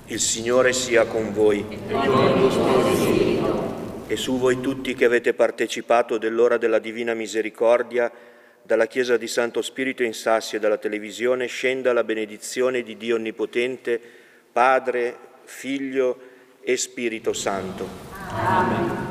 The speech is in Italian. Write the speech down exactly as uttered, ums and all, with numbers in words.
Il Signore sia con voi. E con il tuo spirito. E su voi tutti che avete partecipato dell'ora della Divina Misericordia, dalla Chiesa di Santo Spirito in Sassi e dalla televisione, scenda la benedizione di Dio Onnipotente, Padre, Figlio e Spirito Santo. Amen.